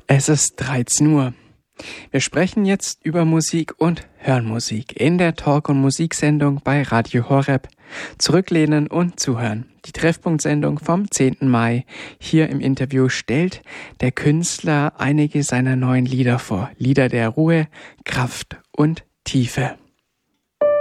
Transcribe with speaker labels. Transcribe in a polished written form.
Speaker 1: Es ist 13 Uhr. Wir sprechen jetzt über Musik und hören Musik in der Talk- und Musiksendung bei Radio Horeb. Zurücklehnen und zuhören. Die Treffpunktsendung vom 10. Mai. Hier im Interview stellt der Künstler einige seiner neuen Lieder vor. Lieder der Ruhe, Kraft und Tiefe.